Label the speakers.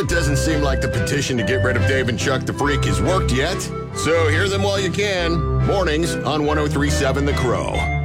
Speaker 1: it doesn't seem like the petition to get rid of Dave and Chuck the Freak has worked yet. So hear them while you can. Mornings on 103.7 The Crow.